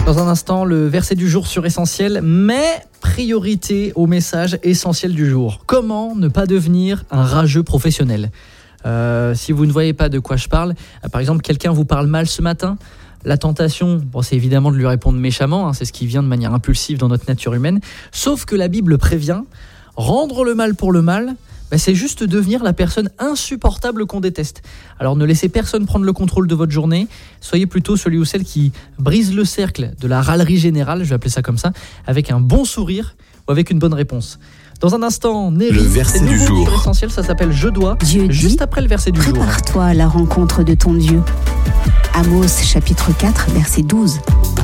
Dans un instant, le verset du jour sur Essentiel, mais priorité au message essentiel du jour. Comment ne pas devenir un rageux professionnel ? Si vous ne voyez pas de quoi je parle, par exemple, quelqu'un vous parle mal ce matin, la tentation, c'est évidemment de lui répondre méchamment, c'est ce qui vient de manière impulsive dans notre nature humaine, sauf que la Bible prévient, rendre le mal pour le mal, c'est juste devenir la personne insupportable qu'on déteste. Alors ne laissez personne prendre le contrôle de votre journée, soyez plutôt celui ou celle qui brise le cercle de la râlerie générale, je vais appeler ça comme ça, avec un bon sourire ou avec une bonne réponse. Dans un instant, Néry, le verset du jour. Essentiel, ça s'appelle Je dois, Dieu juste dit, après le verset du jour. Prépare-toi à la rencontre de ton Dieu. Amos chapitre 4, verset 12.